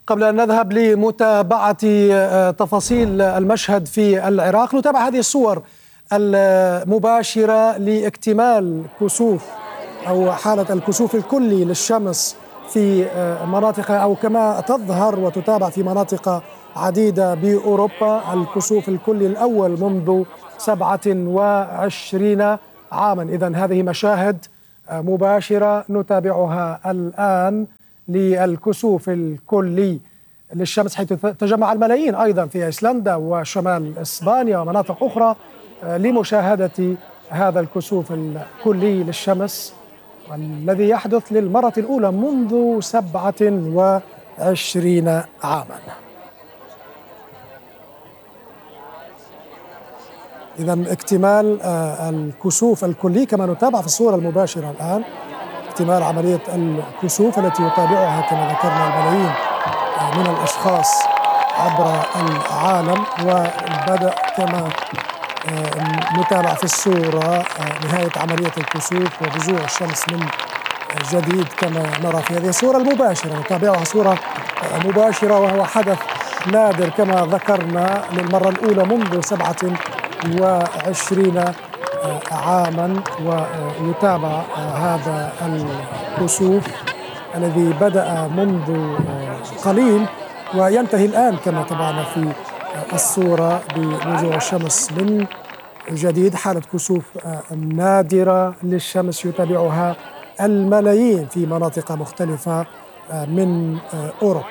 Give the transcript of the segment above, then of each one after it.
قبل أن نذهب لمتابعة تفاصيل المشهد في العراق، نتابع هذه الصور المباشرة لاكتمال كسوف أو حالة الكسوف الكلي للشمس في مناطق أو كما تظهر وتتابع في مناطق عديدة بأوروبا. الكسوف الكلي الأول منذ 27 عاما. إذن هذه مشاهد مباشرة نتابعها الآن للكسوف الكلي للشمس، حيث تجمع الملايين أيضا في أيسلندا وشمال إسبانيا ومناطق أخرى لمشاهدة هذا الكسوف الكلي للشمس والذي يحدث للمرة الأولى منذ 27 عاما. إذن اكتمال الكسوف الكلي كما نتابع في الصورة المباشرة الآن، اكتمال عملية الكسوف التي يتابعها كما ذكرنا الملايين من الأشخاص عبر العالم، وبدأ كما نتابع في الصورة نهاية عملية الكسوف وبزوغ الشمس من جديد كما نرى في هذه الصورة المباشرة. نتابعها صورة مباشرة وهو حدث نادر كما ذكرنا للمرة الأولى منذ 27 عاما، ويتابع هذا الكسوف الذي بدأ منذ قليل وينتهي الآن كما تابعنا في الصورة بنزوع الشمس من جديد. حالة كسوف نادرة للشمس يتابعها الملايين في مناطق مختلفة من أوروبا.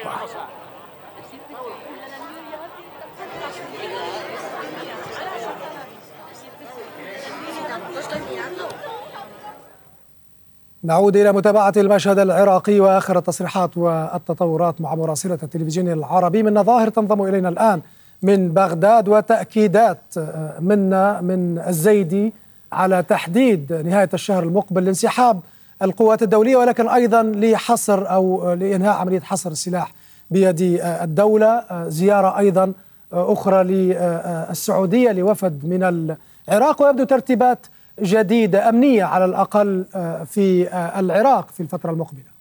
نعود إلى متابعة المشهد العراقي وآخر التصريحات والتطورات مع مراسلة التلفزيون العربي من نظاهر تنضم إلينا الآن من بغداد، وتأكيدات منا من الزيدي على تحديد نهاية الشهر المقبل لانسحاب القوات الدولية، ولكن أيضا لحصر أو لإنهاء عملية حصر السلاح بيد الدولة. زيارة أيضا أخرى للسعودية لوفد من العراق، ويبدو ترتيبات جديدة أمنية على الأقل في العراق في الفترة المقبلة.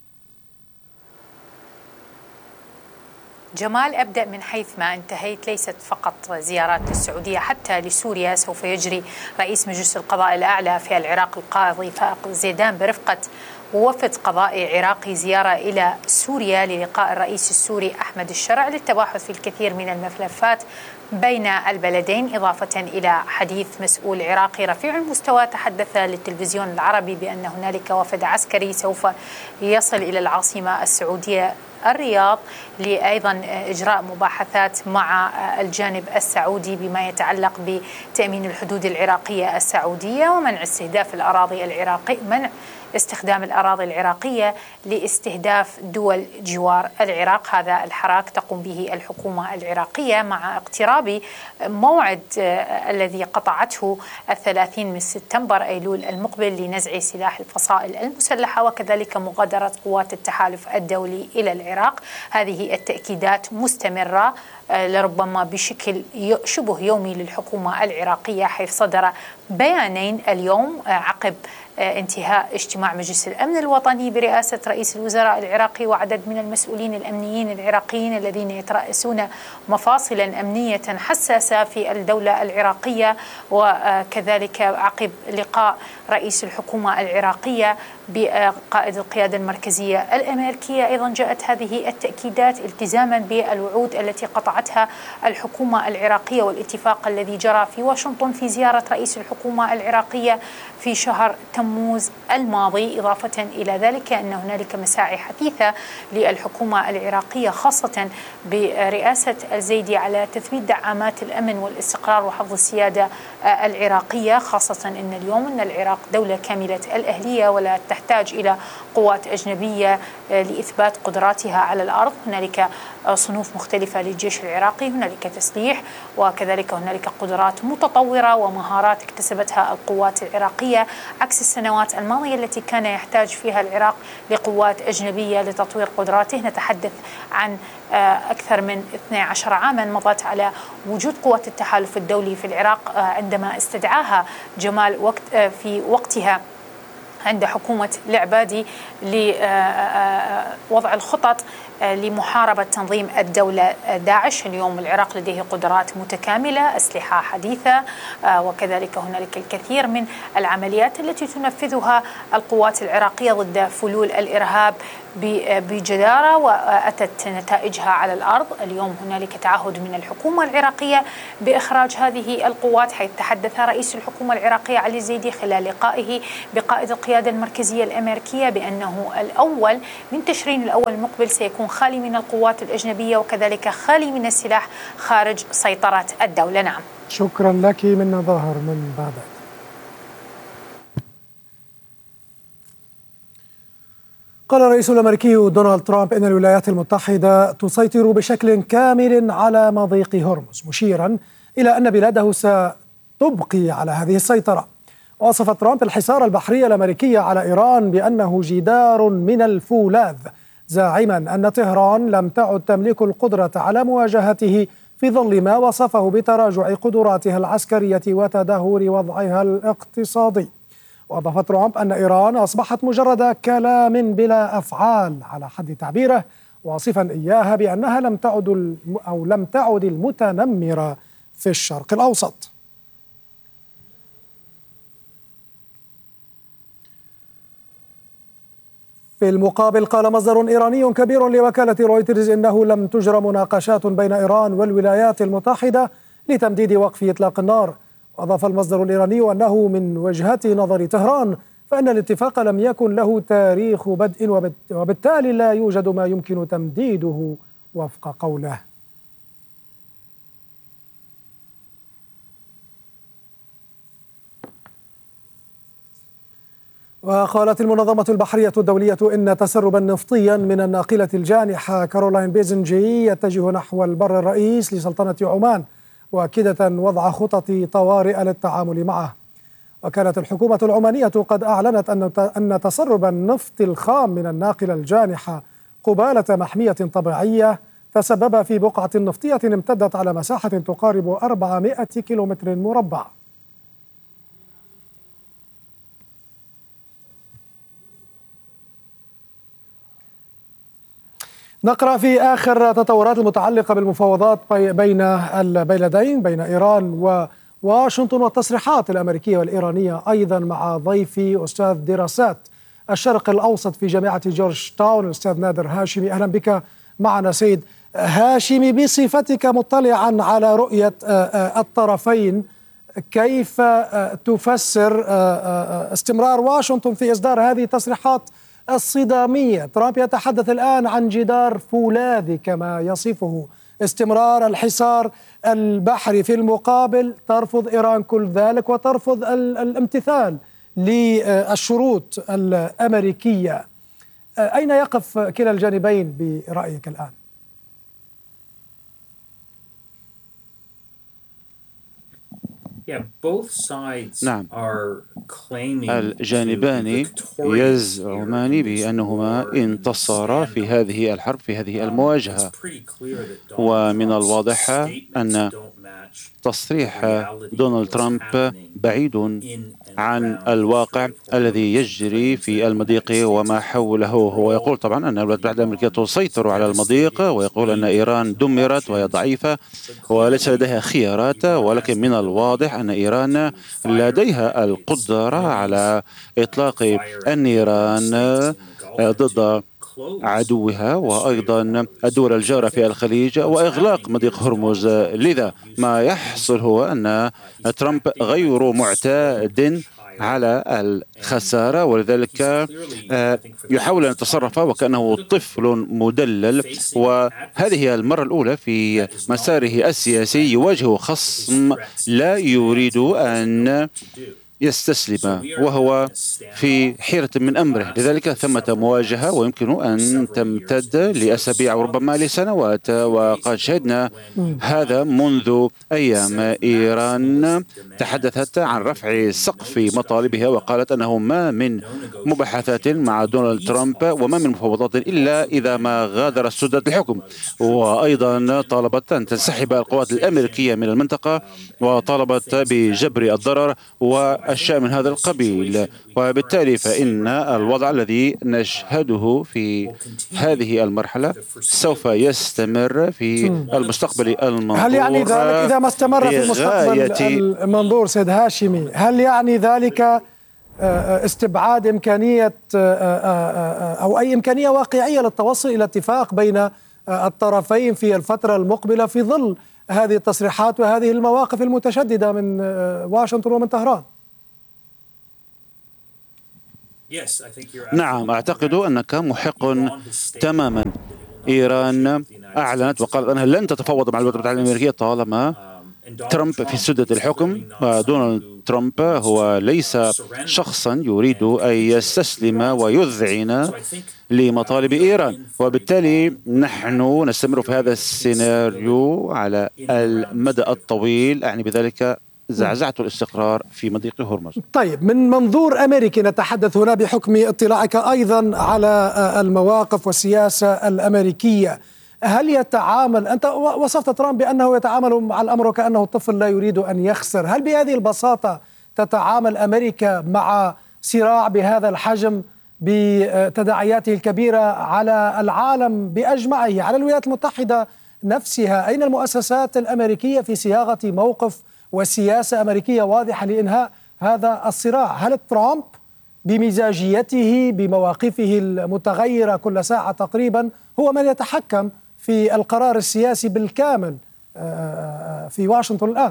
جمال، أبدأ من حيث ما انتهيت. ليست فقط زيارات للسعودية، حتى لسوريا سوف يجري رئيس مجلس القضاء الأعلى في العراق القاضي فائق زيدان برفقة وفد قضائي عراقي زيارة إلى سوريا للقاء الرئيس السوري أحمد الشرع للتباحث في الكثير من الملفات بين البلدين، إضافة إلى حديث مسؤول عراقي رفيع المستوى تحدث للتلفزيون العربي بأن هنالك وفد عسكري سوف يصل إلى العاصمة السعودية الرياض لأيضا إجراء مباحثات مع الجانب السعودي بما يتعلق بتأمين الحدود العراقية السعودية ومنع استهداف الأراضي العراقية، منع استخدام الأراضي العراقية لاستهداف دول جوار العراق. هذا الحراك تقوم به الحكومة العراقية مع اقتراب موعد الذي قطعته 30 من سبتمبر أيلول المقبل لنزع سلاح الفصائل المسلحة، وكذلك مغادرة قوات التحالف الدولي إلى العراق. هذه التأكيدات مستمرة لربما بشكل شبه يومي للحكومة العراقية، حيث صدر بيانين اليوم عقب انتهاء اجتماع مجلس الأمن الوطني برئاسة رئيس الوزراء العراقي وعدد من المسؤولين الأمنيين العراقيين الذين يترأسون مفاصلا أمنية حساسة في الدولة العراقية، وكذلك عقب لقاء رئيس الحكومة العراقية بقائد القيادة المركزية الأمريكية. أيضا جاءت هذه التأكيدات التزاما بالوعود التي قطعتها الحكومة العراقية والاتفاق الذي جرى في واشنطن في زيارة رئيس الحكومة العراقية في شهر تموز الماضي. إضافة إلى ذلك أن هنالك مساعي حثيثة للحكومة العراقية خاصة برئاسة الزيدي على تثبيت دعامات الأمن والاستقرار وحفظ السيادة العراقية، خاصة أن اليوم أن العراق دولة كاملة الأهلية ولا تحتاج إلى قوات أجنبية لإثبات قدراتها على الأرض. هنالك صنوف مختلفة للجيش العراقي، هنالك تسليح وكذلك هنالك قدرات متطورة ومهارات اكتسبتها القوات العراقية، عكس السنوات الماضية التي كان يحتاج فيها العراق لقوات أجنبية لتطوير قدراته. نتحدث عن أكثر من 12 عاما مضت على وجود قوات التحالف الدولي في العراق عندما استدعاها جمال في وقتها عند حكومة العبادي لوضع الخطط لمحاربة تنظيم الدولة داعش. اليوم العراق لديه قدرات متكاملة، أسلحة حديثة، وكذلك هنالك الكثير من العمليات التي تنفذها القوات العراقية ضد فلول الإرهاب بجدارة، وأتت نتائجها على الأرض. اليوم هنالك تعهد من الحكومة العراقية بإخراج هذه القوات، حيث تحدث رئيس الحكومة العراقية علي الزيدي خلال لقائه بقائد القيادة المركزية الأمريكية بأنه الأول من تشرين الأول المقبل سيكون خالي من القوات الأجنبية وكذلك خالي من السلاح خارج سيطرة الدولة. نعم، شكرا لك من ظاهر من بغداد. قال الرئيس الأمريكي دونالد ترامب إن الولايات المتحدة تسيطر بشكل كامل على مضيق هرمز، مشيرا إلى أن بلاده ستبقي على هذه السيطرة. وصف ترامب الحصار البحري الأمريكي على إيران بأنه جدار من الفولاذ، زاعما أن طهران لم تعد تملك القدرة على مواجهته في ظل ما وصفه بتراجع قدراتها العسكرية وتدهور وضعها الاقتصادي. وأضاف ترامب أن إيران أصبحت مجرد كلام بلا أفعال على حد تعبيره، واصفا إياها بأنها لم تعد المتنمرة في الشرق الأوسط. في المقابل قال مصدر إيراني كبير لوكالة رويترز إنه لم تجرى مناقشات بين إيران والولايات المتحدة لتمديد وقف إطلاق النار. وأضاف المصدر الإيراني أنه من وجهة نظر طهران فإن الاتفاق لم يكن له تاريخ بدء وبالتالي لا يوجد ما يمكن تمديده وفق قوله. وقالت المنظمة البحرية الدولية إن تسربا نفطيا من الناقلة الجانحة كارولاين بيزنجي يتجه نحو البر الرئيس لسلطنة عمان، مؤكدة وضع خطط طوارئ للتعامل معه. وكانت الحكومة العمانية قد أعلنت أن تسرب النفط الخام من الناقلة الجانحة قبالة محمية طبيعية تسبب في بقعة نفطية امتدت على مساحة تقارب 400 كيلومتر مربع. نقرأ في آخر تطورات المتعلقة بالمفاوضات بين البلدين، بين إيران وواشنطن، والتصريحات الأمريكية والإيرانية أيضا مع ضيفي أستاذ دراسات الشرق الأوسط في جامعة جورج تاون الأستاذ نادر هاشمي. أهلا بك معنا سيد هاشمي. بصفتك مطلعا على رؤية الطرفين، كيف تفسر استمرار واشنطن في إصدار هذه التصريحات الصدامية؟ ترامب يتحدث الآن عن جدار فولاذي كما يصفه، استمرار الحصار البحري، في المقابل ترفض إيران كل ذلك وترفض الامتثال للشروط الأمريكية. أين يقف كلا الجانبين برأيك الآن؟ نعم، الجانبان يزعمان بأنهما انتصرا في هذه الحرب، في هذه المواجهة، ومن الواضح أن تصريح دونالد ترامب بعيد عن الواقع الذي يجري في المضيق وما حوله. هو يقول طبعا أن الولايات المتحدة الأمريكية تسيطر على المضيق، ويقول أن إيران دمرت وهي ضعيفة وليس لديها خيارات، ولكن من الواضح أن إيران لديها القدرة على إطلاق النيران ضد عدوها وأيضا الدول الجارة في الخليج وإغلاق مضيق هرمز. لذا ما يحصل هو أن ترامب غير معتاد على الخسارة، ولذلك يحاول أن يتصرف وكأنه طفل مدلل، وهذه هي المرة الأولى في مساره السياسي يواجه خصم لا يريد أن يستسلم وهو في حيرة من أمره. لذلك ثمة مواجهة ويمكن أن تمتد لأسابيع وربما لسنوات، وقد شهدنا هذا منذ أيام. إيران تحدثت عن رفع سقف مطالبها وقالت أنه ما من مباحثات مع دونالد ترامب وما من مفاوضات إلا إذا ما غادر السدة الحكم، وأيضا طالبت أن تنسحب القوات الأمريكية من المنطقة، وطالبت بجبر الضرر أشياء من هذا القبيل. وبالتالي فإن الوضع الذي نشهده في هذه المرحلة سوف يستمر في المستقبل المنظور. هل يعني ذلك إذا ما استمر في المستقبل المنظور سيد هاشمي، هل يعني ذلك استبعاد إمكانية أو أي إمكانية واقعية للتوصل إلى اتفاق بين الطرفين في الفترة المقبلة في ظل هذه التصريحات وهذه المواقف المتشددة من واشنطن ومن طهران؟ نعم، أعتقد أنك محق تماما. إيران أعلنت وقالت أنها لن تتفاوض مع الولايات المتحدة الأمريكية طالما ترامب في سدة الحكم. ودونالد ترامب هو ليس شخصا يريد أن يستسلم ويذعن لمطالب إيران، وبالتالي نحن نستمر في هذا السيناريو على المدى الطويل، أعني بذلك زعزعة الاستقرار في مضيق هرمز. طيب، من منظور أمريكي نتحدث هنا بحكم اطلاعك أيضا على المواقف والسياسة الأمريكية. هل يتعامل، أنت وصفت ترامب بأنه يتعامل مع الأمر وكأنه طفل لا يريد أن يخسر، هل بهذه البساطة تتعامل أمريكا مع صراع بهذا الحجم بتداعياته الكبيرة على العالم بأجمعه، على الولايات المتحدة نفسها؟ أين المؤسسات الأمريكية في صياغة موقف وسياسة أمريكية واضحة لإنهاء هذا الصراع؟ هل ترامب بمزاجيته بمواقفه المتغيرة كل ساعة تقريبا هو من يتحكم في القرار السياسي بالكامل في واشنطن الآن؟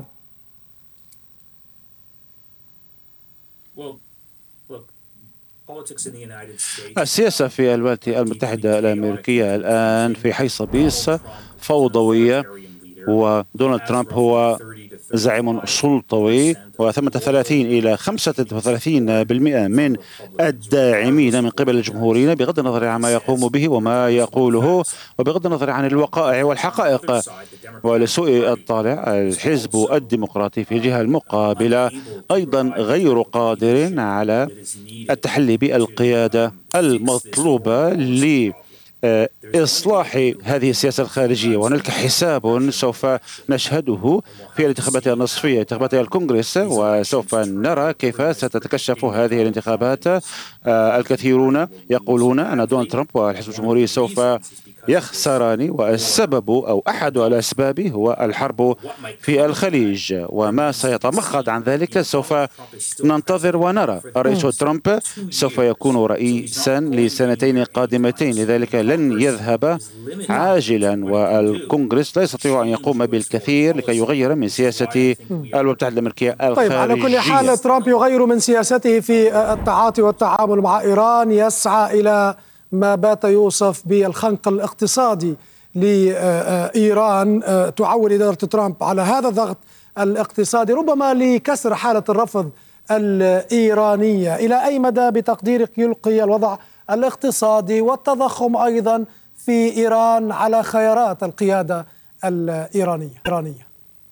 السياسة في الولايات المتحدة الأمريكية الآن في حيصبيص فوضوية، ودونالد ترامب هو زعيم سلطوي، وثمة 30 إلى 35% من الداعمين من قبل الجمهوريين، بغض النظر عن ما يقوم به وما يقوله وبغض النظر عن الوقائع والحقائق. ولسوء الطالع الحزب الديمقراطي في الجهة المقابلة أيضا غير قادر على التحلي بالقيادة المطلوبة إصلاح هذه السياسة الخارجية. وهناك حساب سوف نشهده في الانتخابات النصفية، انتخابات الكونغرس، وسوف نرى كيف ستتكشف هذه الانتخابات. الكثيرون يقولون أن دونالد ترامب والحزب الجمهوري سوف يخسران، والسبب أو أحد الأسباب هو الحرب في الخليج، وما سيتمخض عن ذلك سوف ننتظر ونرى. الرئيس ترامب سوف يكون رئيسا لسنتين قادمتين، لذلك لن يذهب عاجلا، والكونغرس لا يستطيع أن يقوم بالكثير لكي يغير من سياسة الولايات المتحدة الأمريكية الخارجية. طيب، على كل حال ترامب يغير من سياسته في التعاطي والتعامل مع إيران، يسعى إلى ما بات يوصف بالخنق الاقتصادي لإيران. تعول إدارة ترامب على هذا الضغط الاقتصادي ربما لكسر حالة الرفض الإيرانية. إلى أي مدى بتقديرك يلقي الوضع الاقتصادي والتضخم أيضا في إيران على خيارات القيادة الإيرانية؟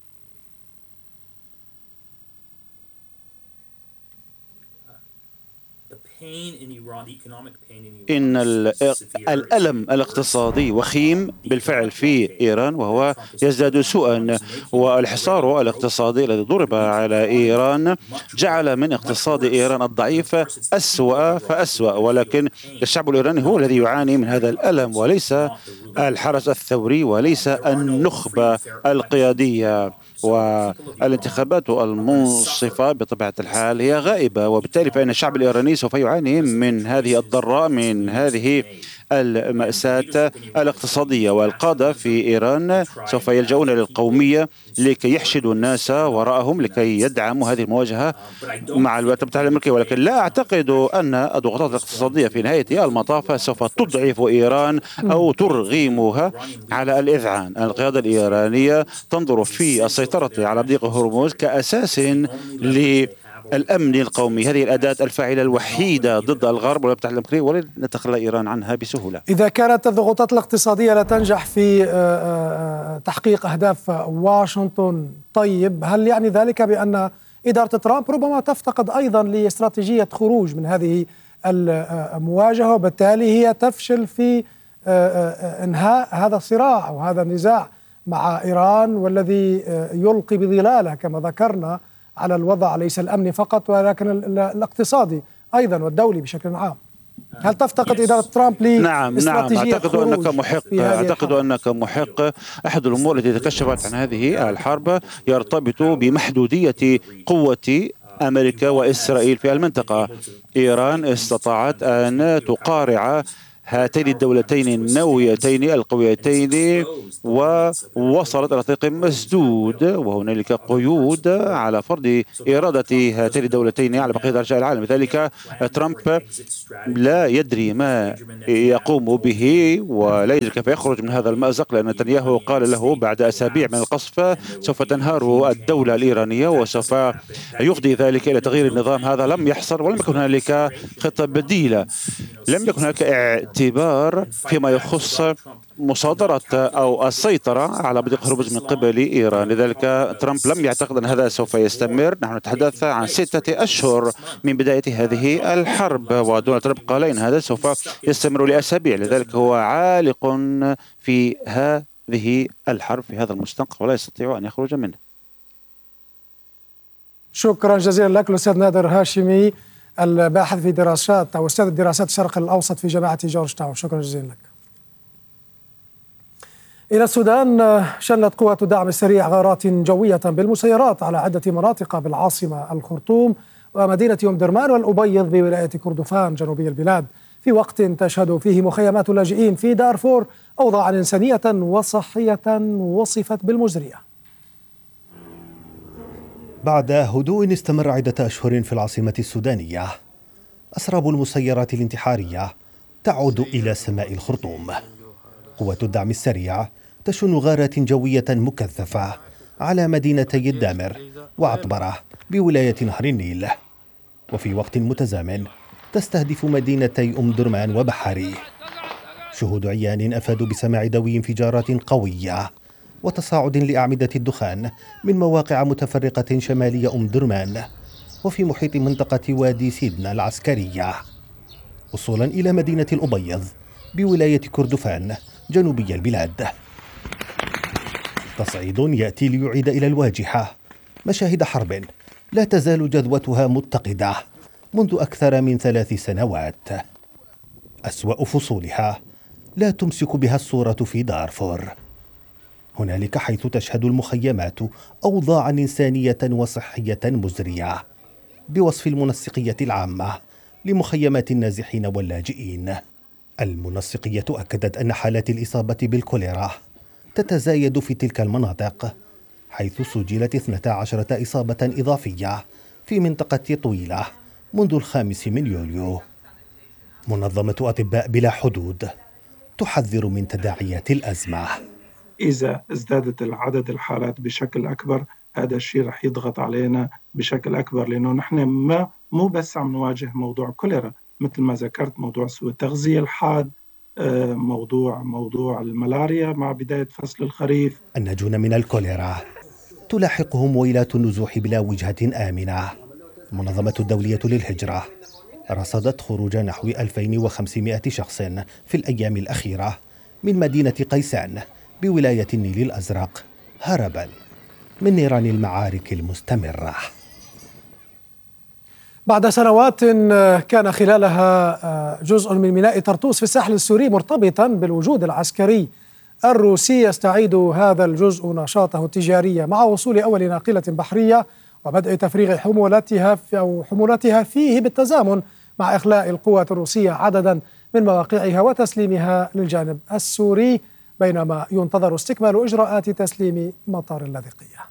إن الألم الاقتصادي وخيم بالفعل في إيران، وهو يزداد سوءا. والحصار الاقتصادي الذي ضرب على إيران جعل من اقتصاد إيران الضعيف أسوأ فأسوأ، ولكن الشعب الإيراني هو الذي يعاني من هذا الألم، وليس الحرس الثوري وليس النخبة القيادية. والانتخابات المنصفة بطبيعة الحال هي غائبة، وبالتالي فإن الشعب الإيراني سوف يعاني من هذه الضراء، من هذه المأساة الاقتصادية. والقادة في إيران سوف يلجؤون للقومية لكي يحشدوا الناس وراءهم لكي يدعموا هذه المواجهة مع الولايات المتحدة الأمريكية. ولكن لا أعتقد أن الضغوطات الاقتصادية في نهاية المطاف سوف تضعف إيران أو ترغمها على الإذعان. القيادة الإيرانية تنظر في السيطرة على مضيق هرمز كأساس الأمن القومي، هذه الأداة الفاعلة الوحيدة ضد الغرب والولايات المتحدة الأمريكية، ولن نتخلى إيران عنها بسهولة. إذا كانت الضغوطات الاقتصادية لا تنجح في تحقيق أهداف واشنطن، طيب هل يعني ذلك بأن إدارة ترامب ربما تفتقد أيضا لاستراتيجية خروج من هذه المواجهة، وبالتالي هي تفشل في إنهاء هذا الصراع أو هذا النزاع مع إيران، والذي يلقي بظلاله كما ذكرنا على الوضع ليس الأمني فقط ولكن الاقتصادي أيضا والدولي بشكل عام. هل تفتقد إدارة ترامب لاستراتيجية أعتقد أنك محق. أحد الأمور التي تكشفت عن هذه الحرب يرتبط بمحدودية قوة أمريكا وإسرائيل في المنطقة. إيران استطاعت أن تقارع هاتين الدولتين النوويتين القويتين ووصلت إلى طريق مسدود، وهنالك قيود على فرض إرادة هاتين الدولتين على بقية أرجاء العالم. لذلك ترامب لا يدري ما يقوم به ولا يدري كيف يخرج من هذا المأزق، لأن نتنياهو قال له بعد أسابيع من القصف سوف تنهار الدولة الإيرانية وسوف يفضي ذلك إلى تغيير النظام. هذا لم يحصل ولم يكن هنالك خطة بديلة، لم يكن هناك اعتبار فيما يخص مصادرة أو السيطرة على مضيق هرمز من قبل إيران. لذلك ترامب لم يعتقد أن هذا سوف يستمر. نحن نتحدث عن 6 أشهر من بداية هذه الحرب، ودونالد ترامب قال إن هذا سوف يستمر لأسابيع. لذلك هو عالق في هذه الحرب في هذا المستنقع ولا يستطيع أن يخرج منه. شكرا جزيلا لك الأستاذ نادر هاشمي، الباحث في دراسات أو أستاذ الدراسات الشرق الأوسط في جامعة جورج تاون. شكرا جزيلا لك. إلى السودان، شنت قوات الدعم السريع غارات جوية بالمسيرات على عدة مناطق بالعاصمة الخرطوم ومدينة أم درمان والأبيض بولاية كردفان جنوبي البلاد، في وقت تشهد فيه مخيمات اللاجئين في دارفور أوضاعا إنسانية وصحية وصفت بالمزرية. بعد هدوء استمر عدة أشهر في العاصمة السودانية، أسراب المسيرات الانتحارية تعود إلى سماء الخرطوم. قوة الدعم السريع تشن غارات جوية مكثفة على مدينتي الدامر وعطبرة بولاية نهر النيل، وفي وقت متزامن تستهدف مدينتي أم درمان وبحري. شهود عيان أفادوا بسماع دوي انفجارات قوية وتصاعد لأعمدة الدخان من مواقع متفرقة شمالي أم درمان وفي محيط منطقة وادي سيدنا العسكرية، وصولا إلى مدينة الأبيض بولاية كردفان جنوبي البلاد. تصعيد يأتي ليعيد إلى الواجهة مشاهد حرب لا تزال جذوتها متقدة منذ أكثر من 3 سنوات. أسوأ فصولها لا تمسك بها الصورة في دارفور، هنالك حيث تشهد المخيمات أوضاعا إنسانية وصحية مزرية بوصف المنسقية العامة لمخيمات النازحين واللاجئين. المنسقية أكدت أن حالات الإصابة بالكوليرا تتزايد في تلك المناطق، حيث سجلت 12 إصابة إضافية في منطقة طويلة منذ 5 يوليو. منظمة أطباء بلا حدود تحذر من تداعيات الأزمة. إذا ازدادت العدد الحالات بشكل أكبر، هذا الشيء رح يضغط علينا بشكل أكبر، لأنه نحن مو بس عم نواجه موضوع كوليرا، مثل ما ذكرت موضوع سوء التغذية الحاد، موضوع الملاريا مع بداية فصل الخريف. الناجون من الكوليرا تلاحقهم ويلات النزوح بلا وجهة آمنة. المنظمة الدولية للهجرة رصدت خروج نحو 2500 شخص في الأيام الأخيرة من مدينة قيسان بولاية النيل الأزرق هربا من نيران المعارك المستمرة. بعد سنوات كان خلالها جزء من ميناء طرطوس في الساحل السوري مرتبطا بالوجود العسكري الروسي، يستعيد هذا الجزء نشاطه التجاري مع وصول أول ناقلة بحرية وبدء تفريغ حمولاتها فيه بالتزامن مع إخلاء القوات الروسية عددا من مواقعها وتسليمها للجانب السوري، بينما ينتظر استكمال إجراءات تسليم مطار اللاذقية.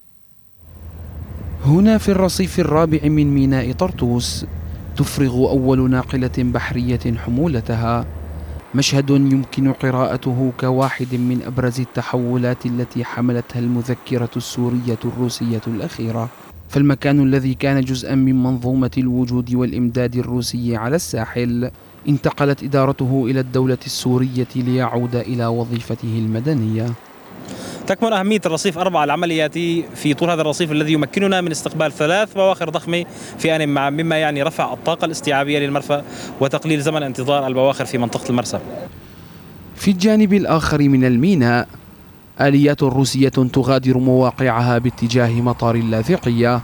هنا في الرصيف الرابع من ميناء طرطوس تفرغ أول ناقلة بحرية حمولتها، مشهد يمكن قراءته كواحد من أبرز التحولات التي حملتها المذكرة السورية الروسية الأخيرة. فالمكان الذي كان جزءا من منظومة الوجود والإمداد الروسي على الساحل انتقلت إدارته إلى الدولة السورية ليعود إلى وظيفته المدنية. تكمن أهمية الرصيف 4 العملياتي في طول هذا الرصيف الذي يمكننا من استقبال 3 بواخر ضخمة في آن مع، مما يعني رفع الطاقة الاستيعابية للمرفأ وتقليل زمن انتظار البواخر في منطقة المرسى. في الجانب الآخر من الميناء آليات روسية تغادر مواقعها باتجاه مطار اللاذقية،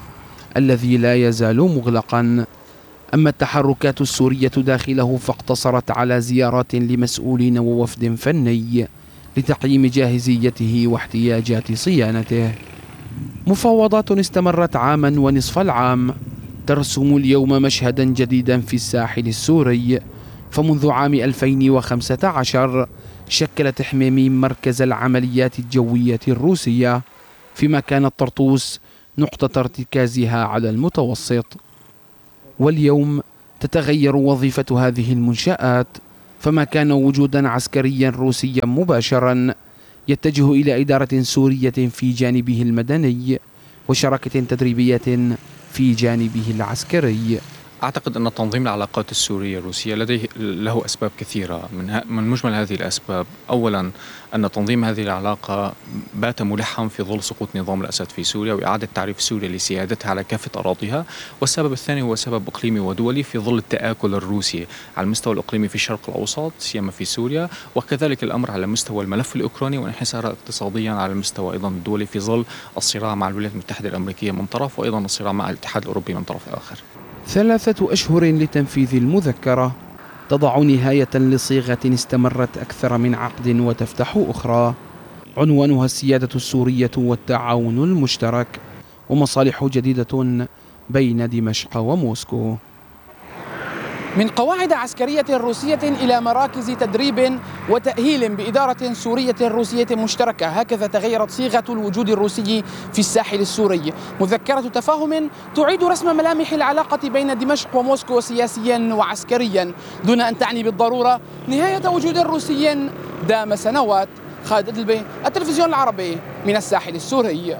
الذي لا يزال مغلقا. أما التحركات السورية داخله فاقتصرت على زيارات لمسؤولين ووفد فني لتقييم جاهزيته واحتياجات صيانته. مفاوضات استمرت عاما ونصف العام ترسم اليوم مشهدا جديدا في الساحل السوري. فمنذ عام 2015 شكلت حميميم مركز العمليات الجوية الروسية، فيما كانت طرطوس نقطة ارتكازها على المتوسط. واليوم تتغير وظيفة هذه المنشآت، فما كان وجودا عسكريا روسيا مباشرا يتجه إلى إدارة سورية في جانبه المدني وشراكة تدريبية في جانبه العسكري. أعتقد أن تنظيم العلاقات السورية الروسية له أسباب كثيرة. من مجمل هذه الأسباب، أولا أن تنظيم هذه العلاقة بات ملحا في ظل سقوط نظام الأسد في سوريا وإعادة تعريف سوريا لسيادتها على كافة أراضيها. والسبب الثاني هو سبب إقليمي ودولي في ظل التآكل الروسي على المستوى الإقليمي في الشرق الأوسط سيما في سوريا، وكذلك الأمر على مستوى الملف الأوكراني وانحسارا اقتصاديا على المستوى أيضا الدولي في ظل الصراع مع الولايات المتحدة الأمريكية من طرف، وأيضا الصراع مع الاتحاد الأوروبي من طرف آخر. 3 أشهر لتنفيذ المذكرة تضع نهاية لصيغة استمرت أكثر من عقد وتفتح أخرى، عنوانها السيادة السورية والتعاون المشترك، ومصالح جديدة بين دمشق وموسكو. من قواعد عسكرية روسية إلى مراكز تدريب وتأهيل بإدارة سورية روسية مشتركة، هكذا تغيرت صيغة الوجود الروسي في الساحل السوري. مذكرة تفاهم تعيد رسم ملامح العلاقة بين دمشق وموسكو سياسيا وعسكريا، دون أن تعني بالضرورة نهاية وجود روسي دام سنوات. خالد أدلبي، التلفزيون العربي، من الساحل السوري.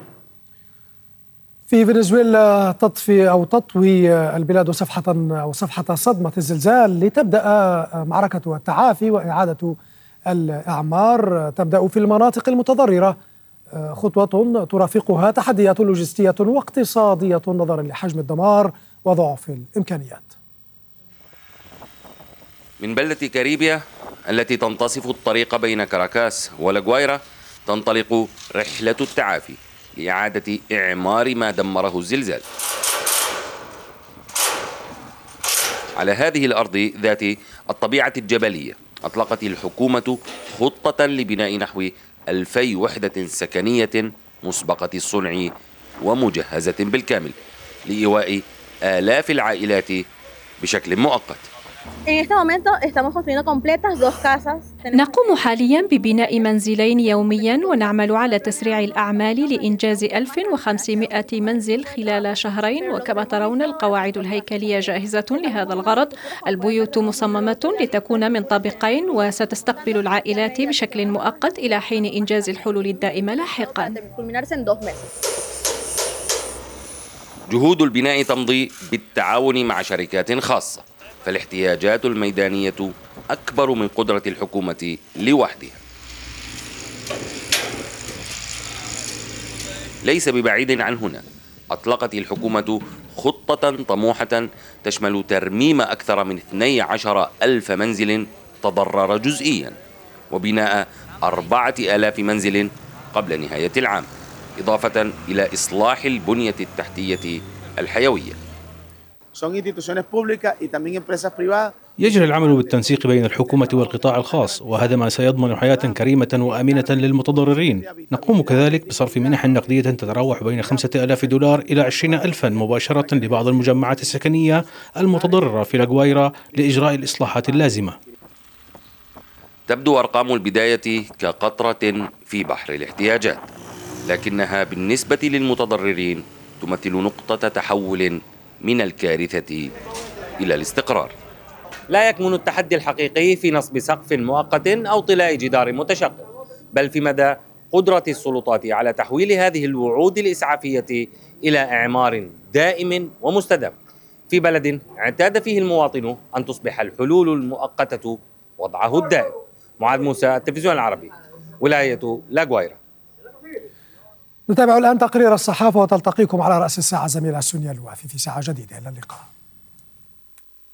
في فنزويلا تطوي البلاد صفحة صدمة الزلزال لتبدأ معركة التعافي وإعادة الأعمار. تبدأ في المناطق المتضررة خطوة ترافقها تحديات لوجستية واقتصادية نظرا لحجم الدمار وضعف الإمكانيات. من بلدة كاريبيا التي تنتصف الطريق بين كاراكاس ولاغوايرا تنطلق رحلة التعافي لإعادة إعمار ما دمره الزلزال. على هذه الأرض ذات الطبيعة الجبلية أطلقت الحكومة خطة لبناء نحو 2000 وحدة سكنية مسبقة الصنع ومجهزة بالكامل لإيواء آلاف العائلات بشكل مؤقت. نقوم حاليا ببناء منزلين يوميا ونعمل على تسريع الأعمال لإنجاز 1500 منزل خلال شهرين، وكما ترون القواعد الهيكلية جاهزة لهذا الغرض. البيوت مصممة لتكون من طابقين وستستقبل العائلات بشكل مؤقت إلى حين إنجاز الحلول الدائمة لاحقا. جهود البناء تمضي بالتعاون مع شركات خاصة، فالاحتياجات الميدانية أكبر من قدرة الحكومة لوحدها. ليس ببعيد عن هنا أطلقت الحكومة خطة طموحة تشمل ترميم أكثر من 12,000 منزل تضرر جزئيا وبناء 4,000 منزل قبل نهاية العام، إضافة إلى إصلاح البنية التحتية الحيوية. يجري العمل بالتنسيق بين الحكومة والقطاع الخاص، وهذا ما سيضمن حياة كريمة وآمنة للمتضررين. نقوم كذلك بصرف منح نقدية تتراوح بين $5,000 إلى 20,000 مباشرة لبعض المجمعات السكنية المتضررة في لاغوايرا لإجراء الإصلاحات اللازمة. تبدو أرقام البداية كقطرة في بحر الاحتياجات، لكنها بالنسبة للمتضررين تمثل نقطة تحول من الكارثة إلى الاستقرار. لا يكمن التحدي الحقيقي في نصب سقف مؤقت أو طلاء جدار متشقق، بل في مدى قدرة السلطات على تحويل هذه الوعود الإسعافية إلى إعمار دائم ومستدام في بلد اعتاد فيه المواطن أن تصبح الحلول المؤقتة وضعه الدائم. معاذ موسى، التلفزيون العربي، ولاية لاغوايرا. نتابع الآن تقرير الصحافة وتلتقيكم على رأس الساعة زميلة سونيا الوافي في ساعة جديدة. إلى اللقاء.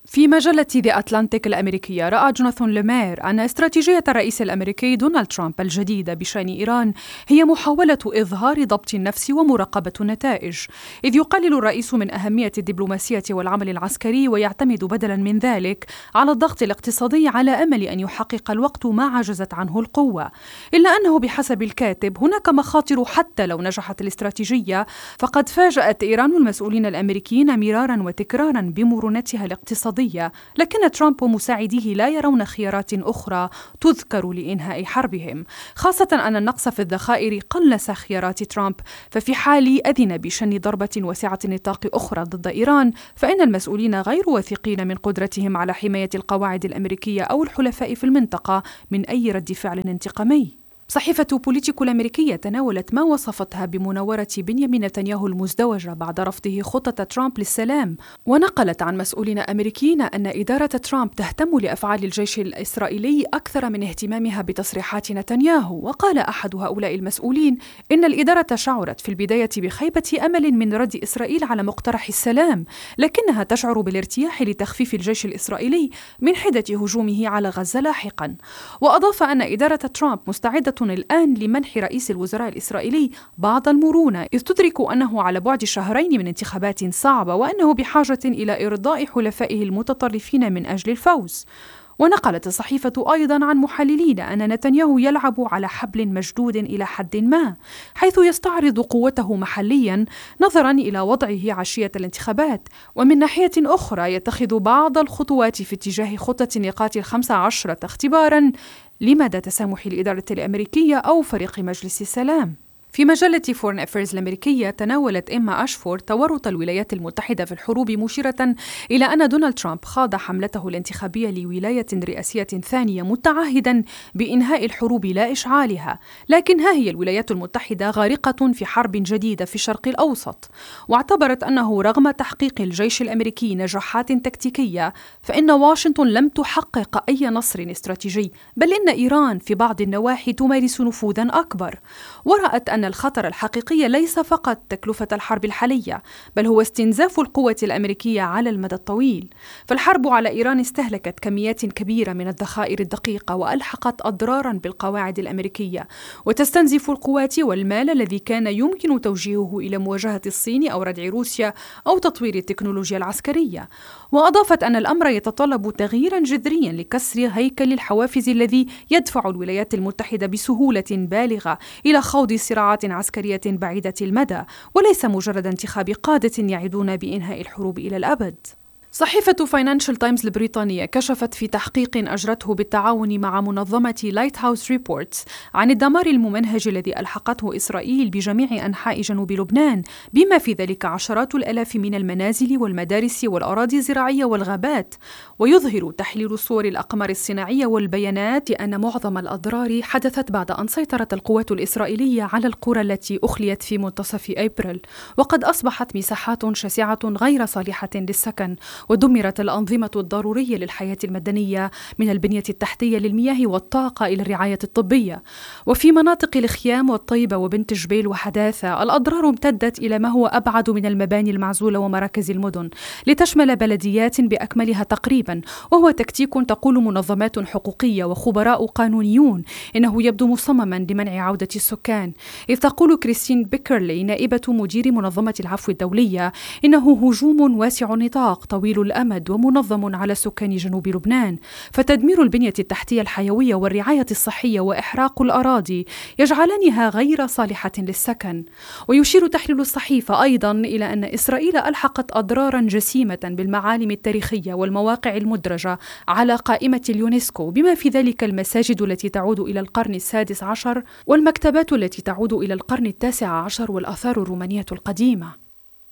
في مجلة The Atlantic الأمريكية رأى جوناثان ليمير أن استراتيجية الرئيس الأمريكي دونالد ترامب الجديدة بشأن إيران هي محاولة إظهار ضبط النفس ومراقبة النتائج، إذ يقلل الرئيس من أهمية الدبلوماسية والعمل العسكري ويعتمد بدلا من ذلك على الضغط الاقتصادي على أمل أن يحقق الوقت ما عجزت عنه القوة. إلا أنه بحسب الكاتب هناك مخاطر حتى لو نجحت الاستراتيجية، فقد فاجأت إيران المسؤولين الأمريكيين مرارا وتكرارا بمرونتها الاقتصادية، لكن ترامب ومساعديه لا يرون خيارات أخرى تذكر لإنهاء حربهم، خاصة أن النقص في الذخائر قلص خيارات ترامب. ففي حال أذن بشن ضربة واسعة النطاق أخرى ضد إيران، فإن المسؤولين غير واثقين من قدرتهم على حماية القواعد الأمريكية أو الحلفاء في المنطقة من أي رد فعل انتقامي. صحيفة بوليتيكو الأمريكية تناولت ما وصفتها بمناورة بنيامين نتنياهو المزدوجة بعد رفضه خطة ترامب للسلام، ونقلت عن مسؤولين أمريكيين أن إدارة ترامب تهتم لأفعال الجيش الإسرائيلي أكثر من اهتمامها بتصريحات نتنياهو. وقال أحد هؤلاء المسؤولين إن الإدارة شعرت في البداية بخيبة أمل من رد إسرائيل على مقترح السلام، لكنها تشعر بالارتياح لتخفيف الجيش الإسرائيلي من حدة هجومه على غزة لاحقا. وأضاف أن إدارة ترامب مستعدة الآن لمنح رئيس الوزراء الإسرائيلي بعض المرونة، إذ تدرك أنه على بعد شهرين من انتخابات صعبة وأنه بحاجة إلى إرضاء حلفائه المتطرفين من أجل الفوز. ونقلت الصحيفة أيضا عن محللين أن نتنياهو يلعب على حبل مشدود إلى حد ما، حيث يستعرض قوته محليا نظرا إلى وضعه عشية الانتخابات، ومن ناحية أخرى يتخذ بعض الخطوات في اتجاه خطة النقاط 15 اختبارا لمدى تسامح الإدارة الأمريكية أو فريق مجلس السلام. في مجلة فورن أفيرز الأمريكية تناولت إما أشفورد تورط الولايات المتحدة في الحروب، مشيرة إلى أن دونالد ترامب خاض حملته الانتخابية لولاية رئاسية ثانية متعهدا بإنهاء الحروب لا إشعالها، لكن ها هي الولايات المتحدة غارقة في حرب جديدة في الشرق الأوسط. واعتبرت أنه رغم تحقيق الجيش الأمريكي نجاحات تكتيكية، فإن واشنطن لم تحقق أي نصر استراتيجي، بل إن إيران في بعض النواحي تمارس نفوذا أكبر. ورأت أن الخطر الحقيقي ليس فقط تكلفة الحرب الحالية، بل هو استنزاف القوة الأمريكية على المدى الطويل. فالحرب على إيران استهلكت كميات كبيرة من الذخائر الدقيقة وألحقت أضرارا بالقواعد الأمريكية، وتستنزف القوات والمال الذي كان يمكن توجيهه إلى مواجهة الصين أو ردع روسيا أو تطوير التكنولوجيا العسكرية. وأضافت أن الأمر يتطلب تغييرا جذريا لكسر هيكل الحوافز الذي يدفع الولايات المتحدة بسهولة بالغة إلى خوض صراعات عسكرية بعيدة المدى، وليس مجرد انتخاب قادة يعدون بإنهاء الحروب إلى الأبد. صحيفة فاينانشال تايمز البريطانية كشفت في تحقيق أجرته بالتعاون مع منظمة لايت هاوس ريبورتس عن الدمار الممنهج الذي ألحقته إسرائيل بجميع أنحاء جنوب لبنان، بما في ذلك عشرات الآلاف من المنازل والمدارس والأراضي الزراعية والغابات. ويظهر تحليل صور الأقمار الصناعية والبيانات أن معظم الأضرار حدثت بعد أن سيطرت القوات الإسرائيلية على القرى التي أخليت في منتصف أبريل، وقد أصبحت مساحات شاسعة غير صالحة للسكن، ودمرت الأنظمة الضرورية للحياة المدنية من البنية التحتية للمياه والطاقة إلى الرعاية الطبية. وفي مناطق الخيام والطيبة وبنت جبيل وحداثة الأضرار امتدت إلى ما هو أبعد من المباني المعزولة ومراكز المدن، لتشمل بلديات بأكملها تقريبا. وهو تكتيك تقول منظمات حقوقية وخبراء قانونيون إنه يبدو مصمما لمنع عودة السكان، إذ تقول كريستين بيكرلي نائبة مدير منظمة العفو الدولية إنه هجوم واسع النطاق طويل الأمد ومنظم على سكان جنوب لبنان، فتدمير البنية التحتية الحيوية والرعاية الصحية وإحراق الأراضي يجعلانها غير صالحة للسكن. ويشير تحليل الصحيفة أيضا إلى أن إسرائيل ألحقت أضرارا جسيمة بالمعالم التاريخية والمواقع المدرجة على قائمة اليونسكو، بما في ذلك المساجد التي تعود إلى القرن السادس عشر والمكتبات التي تعود إلى القرن التاسع عشر والآثار الرومانية القديمة.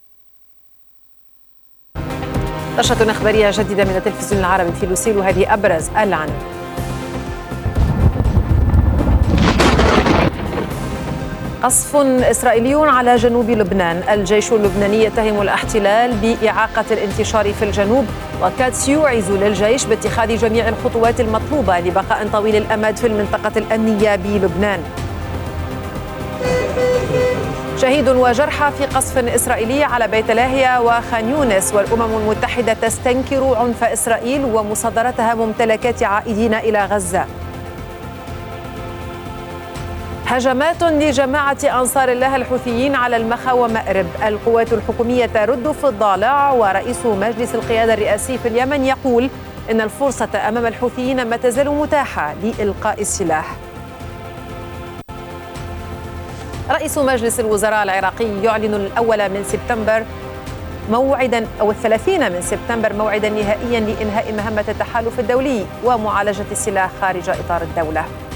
نشرة إخبارية جديدة من التلفزيون العربي في لوسيل، وهذه أبرز العناوين. قصف إسرائيلي على جنوب لبنان، الجيش اللبناني يتهم الاحتلال بإعاقة الانتشار في الجنوب، وكاتس يوعز للجيش باتخاذ جميع الخطوات المطلوبة لبقاء طويل الأمد في المنطقة الأمنية بلبنان. شهيد شهيد وجرحى في قصف إسرائيلي على بيت لاهيا وخان يونس، والأمم المتحدة تستنكر عنف إسرائيل ومصادرتها ممتلكات عائدين إلى غزة. هجمات لجماعة أنصار الله الحوثيين على المخا ومأرب، القوات الحكومية ترد في الضالع، ورئيس مجلس القيادة الرئاسي في اليمن يقول إن الفرصة أمام الحوثيين ما تزال متاحة لإلقاء السلاح. رئيس مجلس الوزراء العراقي يعلن الأول من سبتمبر موعدا أو 30 من سبتمبر موعدا نهائيا لإنهاء مهمة التحالف الدولي ومعالجة السلاح خارج إطار الدولة.